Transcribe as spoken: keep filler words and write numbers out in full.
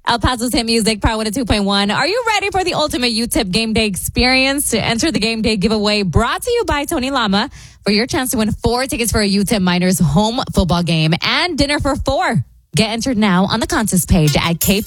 El Paso's hit music, Power one oh two point one. Are you ready for the ultimate U T I P game day experience? To enter the game day giveaway brought to you by Tony Lama for your chance to win four tickets for a U T I P Miners home football game and dinner for four. Get entered now on the contest page at K